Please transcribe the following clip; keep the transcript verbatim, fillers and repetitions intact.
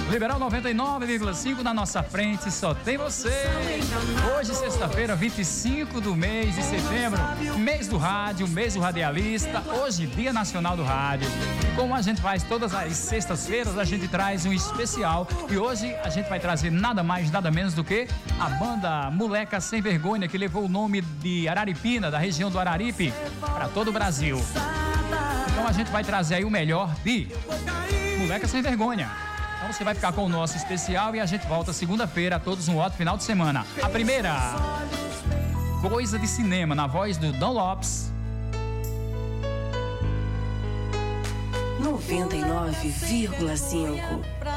Liberal noventa e nove vírgula cinco na nossa frente, só tem você. Hoje, sexta-feira, vinte e cinco do mês de setembro, mês do rádio, mês do radialista. Hoje, Dia Nacional do Rádio. Como a gente faz todas as sextas-feiras, a gente traz um especial. E hoje a gente vai trazer nada mais, nada menos do que a banda Moleca Sem Vergonha, que levou o nome de Araripina, da região do Araripe, para todo o Brasil. Então a gente vai trazer aí o melhor de Moleca Sem Vergonha. Então você vai ficar com o nosso especial e a gente volta segunda-feira. A todos um ótimo final de semana. A primeira, Coisa de Cinema, na voz do Don Lopes. noventa e nove vírgula cinco